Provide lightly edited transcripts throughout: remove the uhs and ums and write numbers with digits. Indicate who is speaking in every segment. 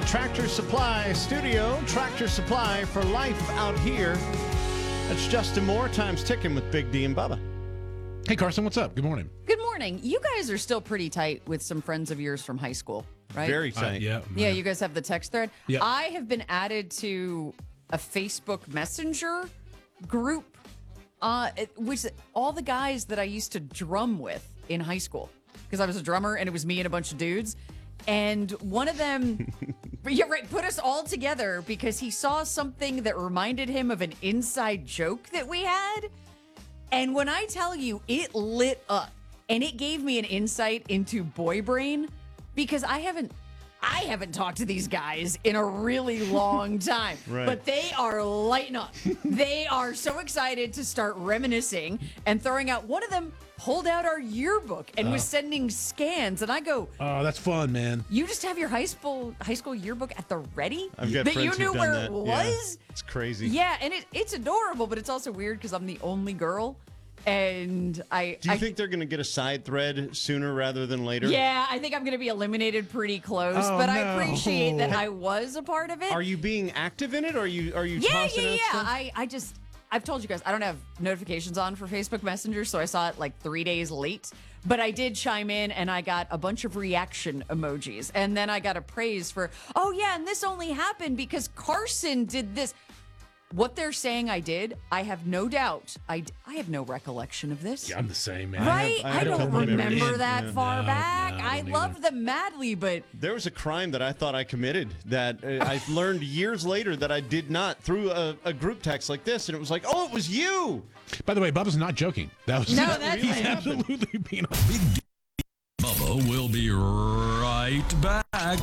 Speaker 1: Tractor Supply studio. Tractor Supply for life out here. That's Justin Moore, time's ticking with Big D and Bubba.
Speaker 2: Hey, Carson, what's up? Good morning.
Speaker 3: Good morning. You guys are still pretty tight with some friends of yours from high school, right?
Speaker 1: Very tight.
Speaker 2: Yeah.
Speaker 3: Yeah, you guys have the text thread.
Speaker 2: Yeah.
Speaker 3: I have been added to a Facebook Messenger group, which all the guys that I used to drum with in high school, because I was a drummer and it was me and a bunch of dudes. And one of them, yeah, right, put us all together because he saw something that reminded him of an inside joke that we had. And when I tell you, it lit up and it gave me an insight into boy brain because I haven't talked to these guys in a really long time,
Speaker 1: Right.
Speaker 3: But they are lighting up. They are so excited to start reminiscing and throwing out. One of them pulled out our yearbook and was sending scans. And I go,
Speaker 2: Oh, that's fun, man.
Speaker 3: you just have your high school yearbook at the ready?
Speaker 1: I've got
Speaker 3: that
Speaker 1: friends
Speaker 3: you knew
Speaker 1: who've done
Speaker 3: where
Speaker 1: that.
Speaker 3: it
Speaker 1: Yeah,
Speaker 3: was?
Speaker 1: it's crazy.
Speaker 3: Yeah, and it's adorable, but it's also weird because I'm the only girl. And
Speaker 1: Do you think they're going to get a side thread sooner rather than later?
Speaker 3: Yeah, I think I'm going to be eliminated pretty close,
Speaker 2: Oh,
Speaker 3: but
Speaker 2: no.
Speaker 3: I appreciate that I was a part of it.
Speaker 1: Are you being active in it, or are you
Speaker 3: Yeah.
Speaker 1: tossing out stuff?
Speaker 3: I've told you guys, I don't have notifications on for Facebook Messenger, so I saw it like 3 days late. But I did chime in and I got a bunch of reaction emojis. And then I got a praise for, oh yeah, and this only happened because Carson did this. What they're saying I did, I have no doubt. I have no recollection of this.
Speaker 2: Yeah, I'm the same, man.
Speaker 3: Right?
Speaker 1: I
Speaker 3: I don't
Speaker 1: don't remember
Speaker 3: remember
Speaker 1: it.
Speaker 3: that
Speaker 1: Yeah.
Speaker 3: far
Speaker 2: No,
Speaker 3: back.
Speaker 2: no, I
Speaker 3: I
Speaker 2: don't
Speaker 3: loved them madly, but
Speaker 1: There was a crime that I thought I committed that I learned years later that I did not through a group text like this, and it was like, oh, it was you.
Speaker 2: By the way, Bubba's not joking. That was
Speaker 3: No, that's
Speaker 2: he's
Speaker 3: fine.
Speaker 2: absolutely being
Speaker 4: Big D. Bubba will be right back.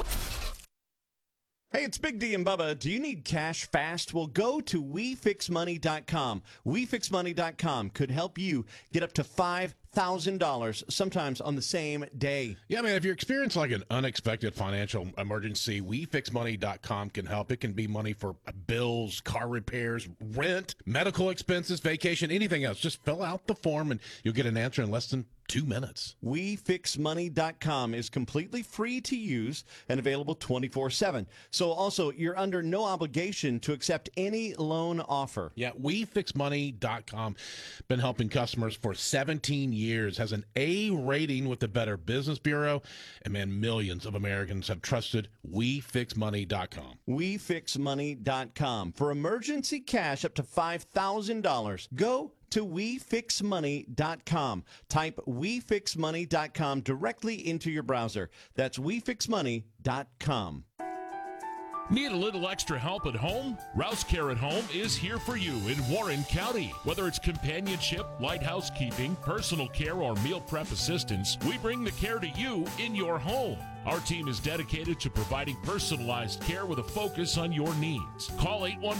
Speaker 1: Hey, it's Big D and Bubba. Do you need cash fast? Well, go to WeFixMoney.com. WeFixMoney.com could help you get up to $5,000 sometimes on the same day.
Speaker 2: Yeah, man, if you're experiencing like an unexpected financial emergency, WeFixMoney.com can help. It can be money for bills, car repairs, rent, medical expenses, vacation, anything else. Just fill out the form and you'll get an answer in less than 2 minutes.
Speaker 1: WeFixMoney.com is completely free to use and available 24/7. So also, you're under no obligation to accept any loan offer.
Speaker 2: Yeah, WeFixMoney.com. Been helping customers for 17 years. Has an A rating with the Better Business Bureau. And man, millions of Americans have trusted WeFixMoney.com.
Speaker 1: WeFixMoney.com. For emergency cash up to $5,000, go to WeFixMoney.com. Type WeFixMoney.com directly into your browser. That's WeFixMoney.com.
Speaker 5: Need a little extra help at home? Rouse Care at Home is here for you in Warren County. Whether it's companionship, light housekeeping, personal care, or meal prep assistance, we bring the care to you in your home. Our team is dedicated to providing personalized care with a focus on your needs. Call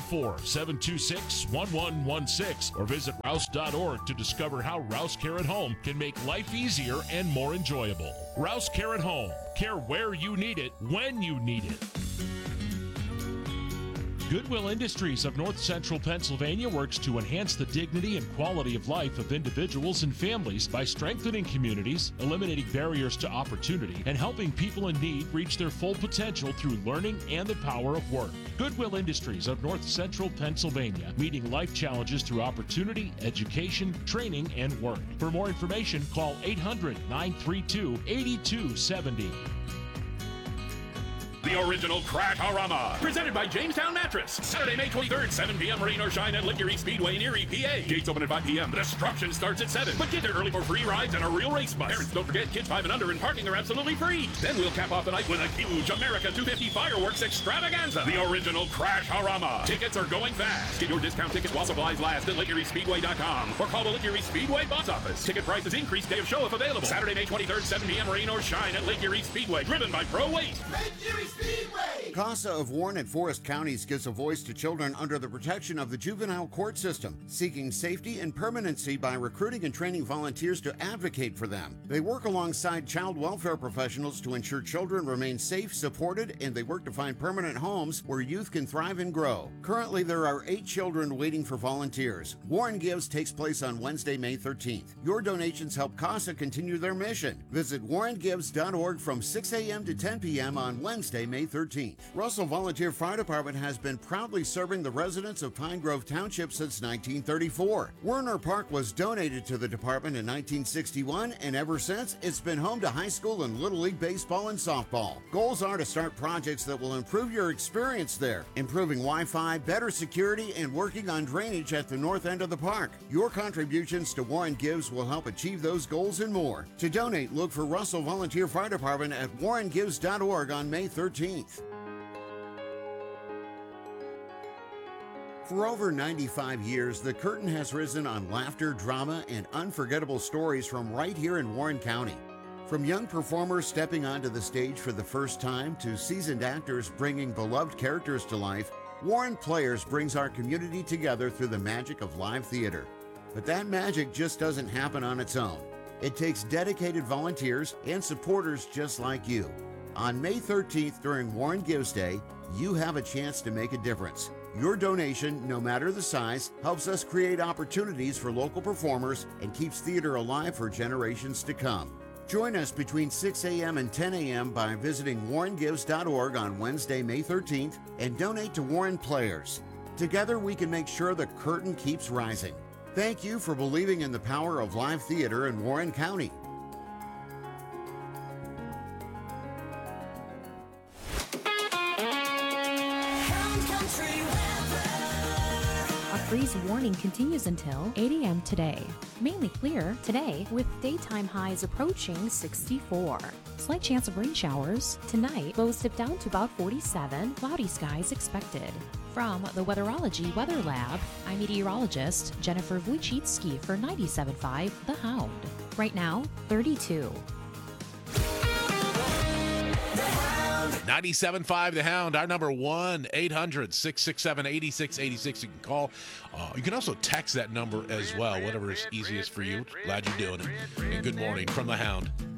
Speaker 5: 814-726-1116 or visit rouse.org to discover how Rouse Care at Home can make life easier and more enjoyable. Rouse Care at Home. Care where you need it, when you need it. Goodwill Industries of North Central Pennsylvania works to enhance the dignity and quality of life of individuals and families by strengthening communities, eliminating barriers to opportunity, and helping people in need reach their full potential through learning and the power of work. Goodwill Industries of North Central Pennsylvania, meeting life challenges through opportunity, education, training, and work. For more information, call 800-932-8270.
Speaker 6: The original Crack-A-Rama, presented by Jamestown Mattress. Saturday, May 23rd, 7 p.m. Rain or shine at Lake Erie Speedway in Erie, PA. Gates open at 5 p.m. The destruction starts at 7. But get there early for free rides and a real race bus. Parents, don't forget, kids 5 and under and parking are absolutely free. Then we'll cap off the night with a huge America 250 fireworks extravaganza. The original Crack-A-Rama. Tickets are going fast. Get your discount tickets while supplies last at LakeErieSpeedway.com or call the Lake Erie Speedway box office. Ticket prices increase day of show if available. Saturday, May 23rd, 7 p.m. Rain or shine at Lake Erie Speedway. Driven by Pro Waste.
Speaker 7: Lake Erie Speedway!
Speaker 8: CASA of Warren and Forest counties gives a voice to children under the protection of the juvenile court system, seeking safety and permanency by recruiting and training volunteers to advocate for them. They work alongside child welfare professionals to ensure children remain safe, supported, and they work to find permanent homes where youth can thrive and grow. Currently, there are 8 children waiting for volunteers. Warren Gives takes place on Wednesday, May 13th. Your donations help CASA continue their mission. Visit warrengives.org from 6 a.m. to 10 p.m. on Wednesday, Wednesday, May 13th. Russell Volunteer Fire Department has been proudly serving the residents of Pine Grove Township since 1934. Werner Park was donated to the department in 1961, and ever since, it's been home to high school and Little League baseball and softball. Goals are to start projects that will improve your experience there, improving Wi-Fi, better security, and working on drainage at the north end of the park. Your contributions to Warren Gives will help achieve those goals and more. To donate, look for Russell Volunteer Fire Department at warrengives.org on May 13th. For over 95 years, the curtain has risen on laughter, drama, and unforgettable stories from right here in Warren County. From young performers stepping onto the stage for the first time to seasoned actors bringing beloved characters to life, Warren Players brings our community together through the magic of live theater. But that magic just doesn't happen on its own. It takes dedicated volunteers and supporters just like you. On May 13th during Warren Gives Day, you have a chance to make a difference. Your donation, no matter the size, helps us create opportunities for local performers and keeps theater alive for generations to come. Join us between 6 a.m. and 10 a.m. by visiting warrengives.org on Wednesday, May 13th, and donate to Warren Players. Together, we can make sure the curtain keeps rising. Thank you for believing in the power of live theater in Warren County.
Speaker 9: A freeze warning continues until 8 a.m. today. Mainly clear today with daytime highs approaching 64. Slight chance of rain showers. Tonight, lows dip down to about 47. Cloudy skies expected. From the Weatherology Weather Lab, I'm meteorologist Jennifer Wojcicki for 97.5 The Hound. Right now, 32.
Speaker 2: 97.5 The Hound, our number 1-800-667-8686. You can call. You can also text that number as well, whatever is easiest for you. Glad you're doing it. And good morning from The Hound.